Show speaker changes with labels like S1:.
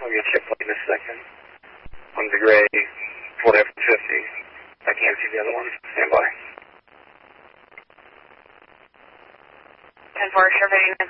S1: I'll get your plate in a second. One's a gray Ford F-150. I can't see the other one. Stand by.
S2: 10-4, Chevrolet